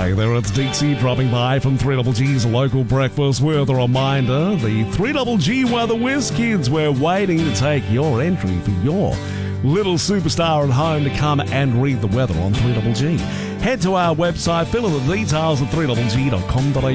Hey there, it's Dixie dropping by from 3GG's local breakfast with a reminder, the 3GG Weather Whiz Kids, we're waiting to take your entry for your little superstar at home to come and read the weather on 3GG. Head to our website, fill in the details at 3GG.com.au